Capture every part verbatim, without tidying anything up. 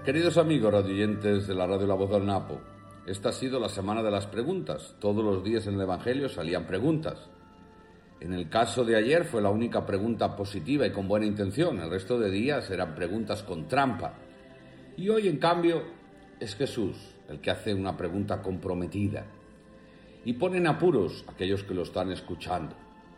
Queridos amigos radioyentes de la radio La Voz del Napo, esta ha sido la semana de las preguntas. Todos los días en el Evangelio salían preguntas. En el caso de ayer fue la única pregunta positiva y con buena intención. El resto de días eran preguntas con trampa. Y hoy, en cambio, es Jesús el que hace una pregunta comprometida y pone en apuros a aquellos que lo están escuchando.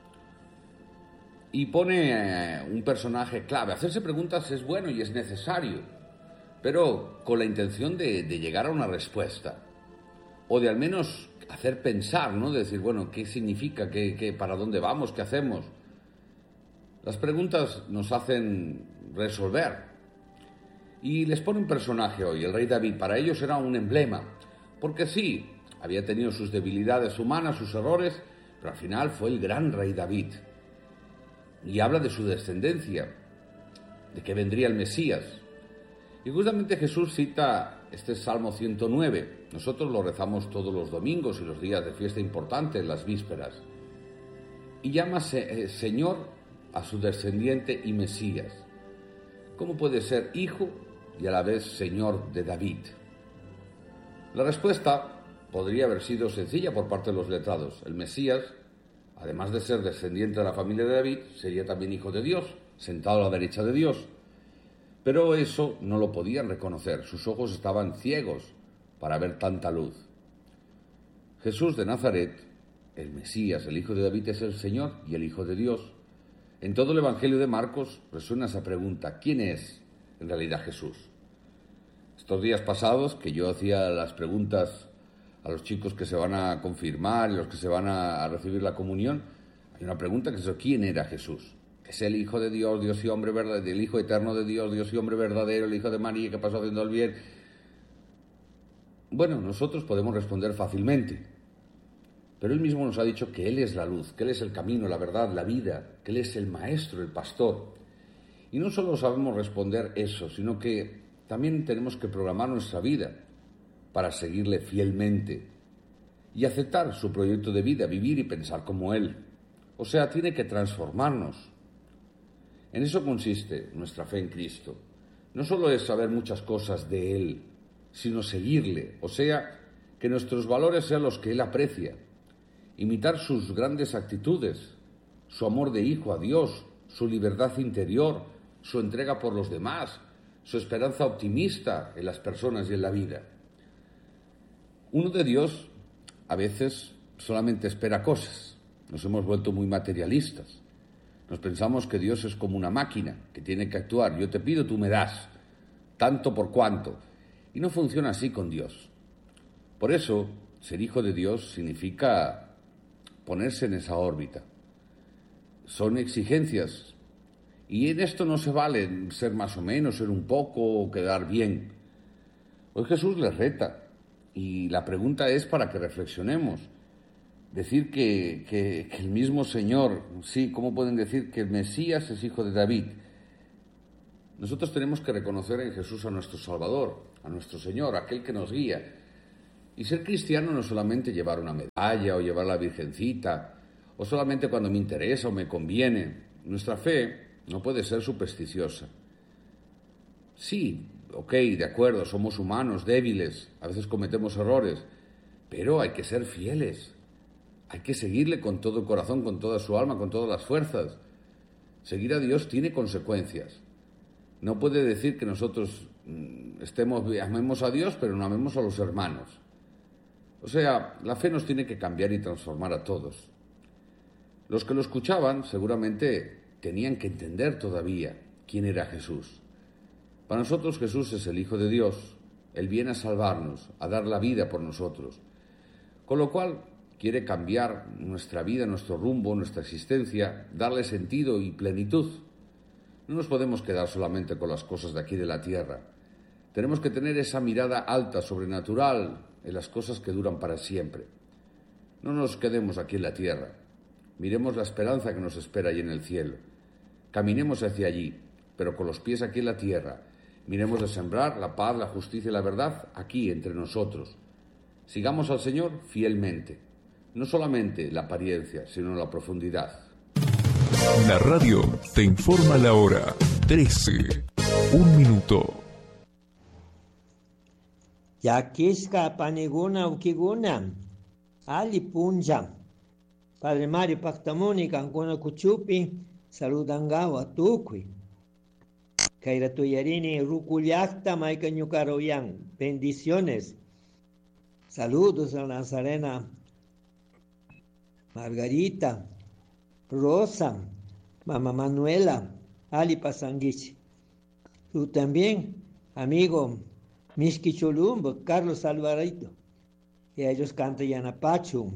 Y pone eh, un personaje clave. Hacerse preguntas es bueno y es necesario, pero con la intención de, de llegar a una respuesta, o de al menos hacer pensar, ¿no? De decir, bueno, ¿qué significa? ¿Qué, qué, ¿Para dónde vamos? ¿Qué hacemos? Las preguntas nos hacen resolver. Y les pone un personaje hoy, el rey David. Para ellos era un emblema, porque sí, había tenido sus debilidades humanas, sus errores, pero al final fue el gran rey David. Y habla de su descendencia, de que vendría el Mesías. Y justamente Jesús cita este Salmo ciento nueve. Nosotros lo rezamos todos los domingos y los días de fiesta importante, en las vísperas. Y llama eh, Señor a su descendiente y Mesías. ¿Cómo puede ser hijo y a la vez Señor de David? La respuesta podría haber sido sencilla por parte de los letrados. El Mesías, además de ser descendiente de la familia de David, sería también hijo de Dios, sentado a la derecha de Dios. Pero eso no lo podían reconocer, sus ojos estaban ciegos para ver tanta luz. Jesús de Nazaret, el Mesías, el Hijo de David, es el Señor y el Hijo de Dios. En todo el Evangelio de Marcos resuena esa pregunta: ¿quién es en realidad Jesús? Estos días pasados, que yo hacía las preguntas a los chicos que se van a confirmar y los que se van a recibir la comunión, hay una pregunta que es: ¿quién era Jesús? Es el Hijo de Dios, Dios y hombre verdadero, el Hijo eterno de Dios, Dios y hombre verdadero, el Hijo de María que pasó haciendo el bien. Bueno, nosotros podemos responder fácilmente, pero Él mismo nos ha dicho que Él es la luz, que Él es el camino, la verdad, la vida, que Él es el maestro, el pastor. Y no solo sabemos responder eso, sino que también tenemos que programar nuestra vida para seguirle fielmente y aceptar su proyecto de vida, vivir y pensar como Él. O sea, tiene que transformarnos. En eso consiste nuestra fe en Cristo. No solo es saber muchas cosas de Él, sino seguirle, o sea, que nuestros valores sean los que Él aprecia, imitar sus grandes actitudes, su amor de hijo a Dios, su libertad interior, su entrega por los demás, su esperanza optimista en las personas y en la vida. Uno de Dios a veces solamente espera cosas. Nos hemos vuelto muy materialistas. Nos pensamos que Dios es como una máquina que tiene que actuar. Yo te pido, tú me das, tanto por cuanto. Y no funciona así con Dios. Por eso, ser hijo de Dios significa ponerse en esa órbita. Son exigencias. Y en esto no se vale ser más o menos, ser un poco o quedar bien. Hoy Jesús les reta. Y la pregunta es para que reflexionemos. Decir que, que, que el mismo Señor, sí, ¿cómo pueden decir que el Mesías es hijo de David? Nosotros tenemos que reconocer en Jesús a nuestro Salvador, a nuestro Señor, aquel que nos guía. Y ser cristiano no es solamente llevar una medalla o llevar la Virgencita, o solamente cuando me interesa o me conviene. Nuestra fe no puede ser supersticiosa. Sí, ok, de acuerdo, somos humanos, débiles, a veces cometemos errores, pero hay que ser fieles. Hay que seguirle con todo el corazón, con toda su alma, con todas las fuerzas. Seguir a Dios tiene consecuencias. No puede decir que nosotros estemos, amemos a Dios, pero no amemos a los hermanos. O sea, la fe nos tiene que cambiar y transformar a todos. Los que lo escuchaban seguramente tenían que entender todavía quién era Jesús. Para nosotros Jesús es el Hijo de Dios. Él viene a salvarnos, a dar la vida por nosotros. Con lo cual quiere cambiar nuestra vida, nuestro rumbo, nuestra existencia, darle sentido y plenitud. No nos podemos quedar solamente con las cosas de aquí de la tierra. Tenemos que tener esa mirada alta, sobrenatural, en las cosas que duran para siempre. No nos quedemos aquí en la tierra. Miremos la esperanza que nos espera allí en el cielo. Caminemos hacia allí, pero con los pies aquí en la tierra. Miremos de sembrar la paz, la justicia y la verdad aquí entre nosotros. Sigamos al Señor fielmente. No solamente la apariencia, sino la profundidad. La radio te informa la hora. trece. Un minuto. Yakishka paniguna ukiguna. Ali punja. Padre Mario Pactamuni, Cancuna Cuchupi, saludangawa tukui. Kaira Tuyarini, Ruculiacta, Maika Ñucaroyan. Bendiciones. Saludos a Nazarena Margarita, Rosa, Mamá Manuela, Ali Pasanguich. Tú también, amigo Mishki Cholumbo, Carlos Alvarito. Y ellos cantan Yanapachu.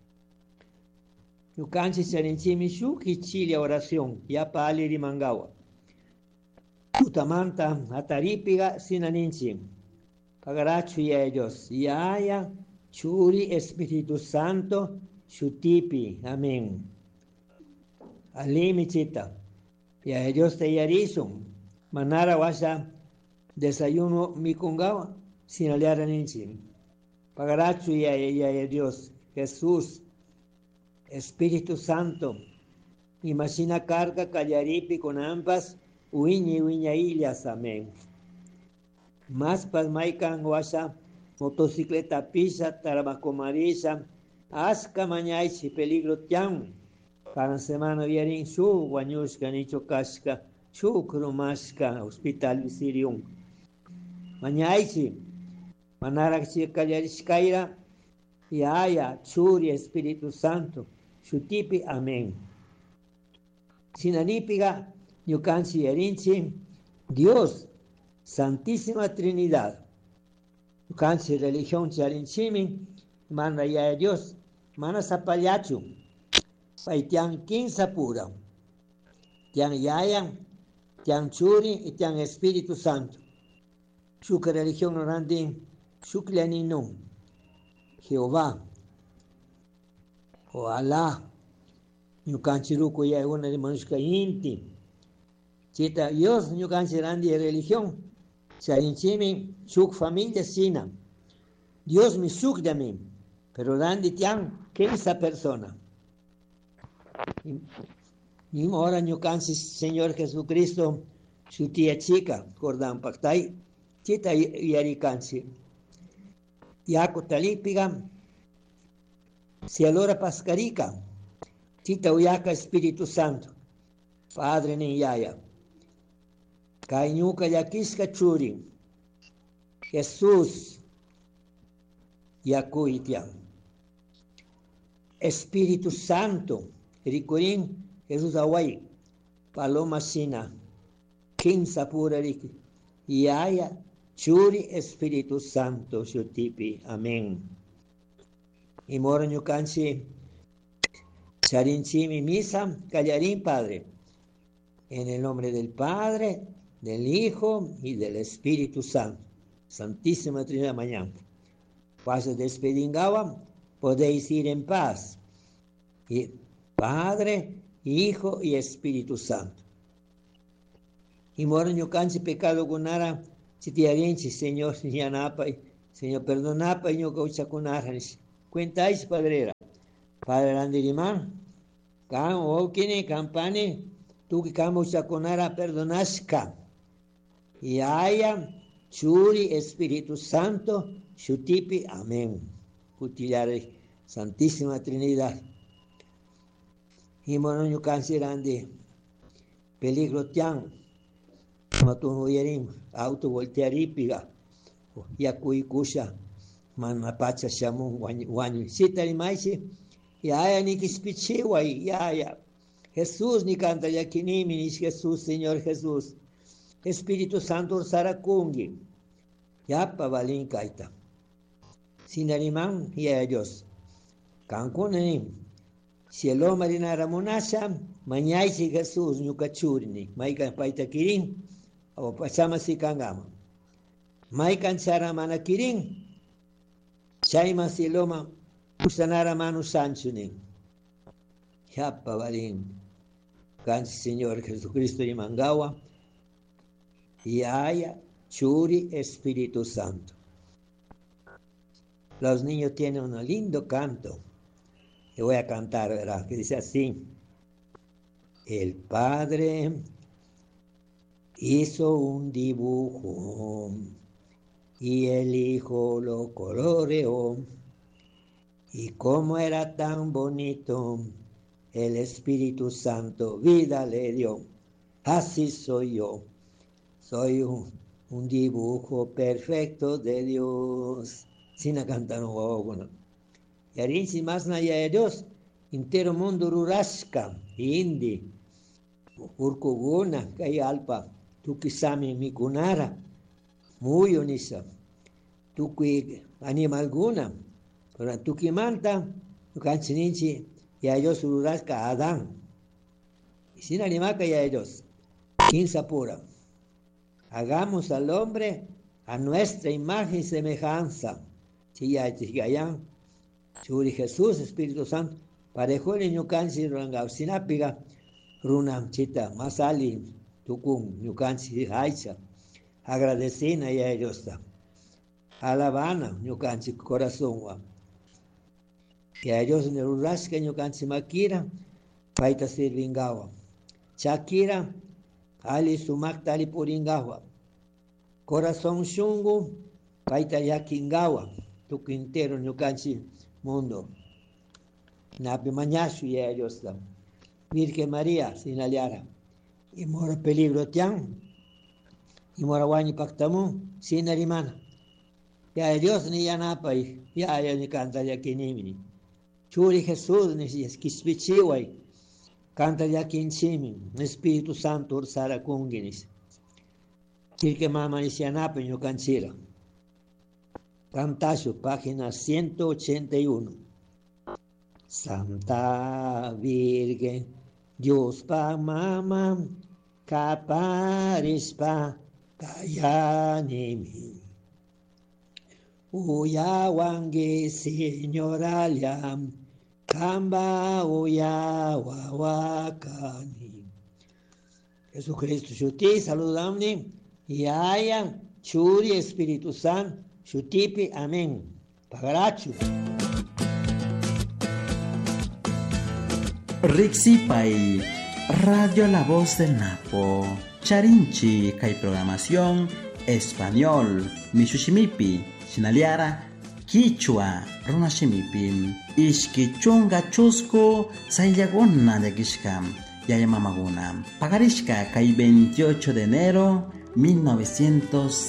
Tu canchi Charinchimi Shuki Chile oración, Yapa Ali Rimangawa. Tutamanta, Ataripiga, Sinaninchi. Pagarachu y ellos. Yaya, Churi, Espíritu Santo, Shutipi. Amén. Alimichita. Y a ellos te yarizum. Manara washa desayuno mikungawa. Sin aliar a ninchi. Pagarachu y a Dios. Jesús. Espíritu Santo. Imagina carga callaripi con ambas. Uiñi uiña ilias. Amén. Más pasmaikan washa, motocicleta pisa, taramacomarisa, asca mañaichi, peligro tiam. Para semana vierin su, guanyushka, nicho casca, su crumasca, hospital visirium. Mañaichi, manarachi callarishkaira, y haya, churi, Espíritu Santo, shutipi, amén. Sinanipiga, yukanchi erinchi, Dios, Santísima Trinidad. Cansi religión charinchimi, manda ya a Dios, mana zapayachu, paitian quinza pura, tian yaya, tian churi y tian Espíritu Santo. Shuka religión orandi, shuklianinum, Jehová, o Alá, yukanchi ruku ya una de manushka inti, chita Dios yukanchi randi religión. Charinchimi, shuk familia sina. Dios me shuk de mí. Pero dandi tian, que esa persona. Y ahora yo cansi, Señor Jesucristo, su tía chica, Cordán Pactay, chita yari cansi. Yaco talipiga, si alora pascarica, chita uyaka Espíritu Santo, Padre ni yaya. Kainyuka yakishka churi. Jesús yakuitian. Espíritu Santo. Ricurín Jesús away. Paloma sina. Quinza pura rik. Yaya churi Espíritu Santo shutipi. Amén. Y mora ñukanchi charinchimi misa callarín Padre. En el nombre del Padre, del Hijo y del Espíritu Santo. Santísima Trinidad mañana. Pase despedingaba, podéis ir en paz. Y Padre, Hijo y Espíritu Santo. Y mora ñukanchi pecado gunara, chitiarinchi, Señor, yanapa, Señor, perdonapa, ñuka kunaranis. Cuentáis, Padrera. Padre Randirimán, can okine, campane, tú que camo chaconara perdonasca. Y haya churi Espíritu Santo, shutipi, amén. Putilare, Santísima Trinidad. Y monoño cancerande, peligro tian, matun uyerim, auto voltearipiga, yakuikusha, manapacha shamun, wanyu, sitari maisi, y haya ni kispichiwa, y haya. Jesús ni canta yakinimi, ni Jesús, Señor Jesús. Espíritu Santo Sarakungi. Yapa valin kaita. Sinarimán y a Dios. Cancunanim. Cielo marinara monasha. Mañaisi Jesús ñukachurini. Maikan paita kirin. O pasama si kangama. Maikan chara mana kirin. Chaima siloma. Usanara manu sanchunin. Yapa valin. Cansi Señor Jesucristo y Mangawa. Y haya churi Espíritu Santo. Los niños tienen un lindo canto. Le voy a cantar, ¿verdad? Que dice así. El Padre hizo un dibujo y el Hijo lo coloreó. Y como era tan bonito, el Espíritu Santo vida le dio. Así soy yo, soy un, un dibujo perfecto de Dios. Sin cantar no. Y arinsi más naya de Dios, entero mundo rurasca, indi, urkuguna, kay alpa, tukisami mikunara, muy unisa, tuki animal guna, pero tukimanta, tukanchininchi, y a Dios rurasca Adán. Y sin animaca y a Dios, quinza pura. Hagamos al hombre a nuestra imagen y semejanza. Si ya chigayan, Churi Jesús, Espíritu Santo, parejo el ñucansi rangausinapiga, runam chita, masali, tukun, ñucansi haicha, agradecina y a ellos. Alabana, ñucansi corazón. Que a ellos ne rurasca ñucansi makira, paita sirvingawa. Chakira, ali sumakta ali puringawa. Corazón shungu, paita yakingawa. Tu quintero ñucansi mundo. Napi mañashu y ellos. Virgen María, sinaliara. Y mora peligro tian. Y mora guani pactamu, sinarimana. Ya Dios ni ya napa y ya ya ni canta ya kinimini. Churi Jesús ni si esquispichiwai. Canta ya kinchimin. Espíritu Santo ursara kunginis. Kirke mama ni si anapa y no cancira. Cantazo, página ciento ochenta y uno. Santa Virgen, Dios pa mama, caparis pa kayanimi. Uya wangi señoralia, kamba uya wawakani. Jesucristo, chuti, saludamni, y haya, churi, Espíritu Santo, chutipi, amén. Pagarachu. Rixipai, Radio La Voz del Napo, Charinchi, Kai Programación, Español, Mishushimipi, Sinaliara, Quichua, Runashimipi, Ishkichunga Chusco, Sayagona de Gishkam, Yayamamaguna, Pagarishka, Kai veintiocho de enero, mil novecientos